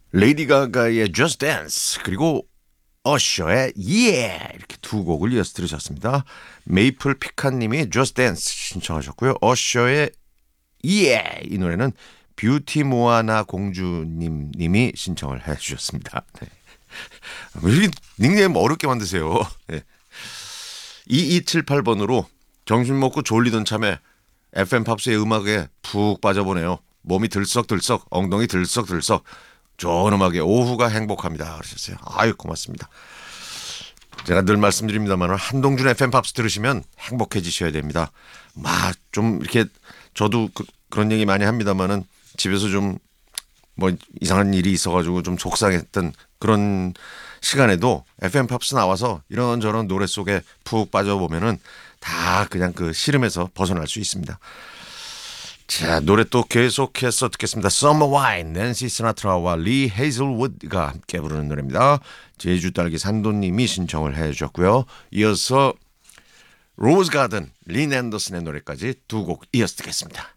레이디 가가의 Just Dance 그리고 어셔의 Yeah 이렇게 두 곡을 이어서 들으셨습니다. 메이플 피칸님이 Just Dance 신청하셨고요. 어셔의 Yeah 이 노래는 뷰티 모아나 공주님이 신청을 해주셨습니다. 네. 왜 이렇게 닉네임 어렵게 만드세요. 네. 2278번으로 점심 먹고 졸리던 참에 FM 팝스의 음악에 푹 빠져보네요. 몸이 들썩들썩 엉덩이 들썩들썩 좋은 음악에 오후가 행복합니다. 그러셨어요. 아유 고맙습니다. 제가 늘 말씀드립니다만 한동준 FM 팝스 들으시면 행복해지셔야 됩니다. 막 좀 이렇게 저도 그런 얘기 많이 합니다만은 집에서 좀 뭐 이상한 일이 있어가지고 좀 속상했던 그런 시간에도 FM 팝스 나와서 이런저런 노래 속에 푹 빠져보면은 다 그냥 그 시름에서 벗어날 수 있습니다. 자, 노래 또 계속해서 듣겠습니다. Summer Wine, 낸시 시나트라와 리 헤이즐우드가 함께 부르는 노래입니다. 제주 딸기 산도님이 신청을 해주셨고요. 이어서 로즈 가든, 린 앤더슨의 노래까지 두 곡 이어서 듣겠습니다.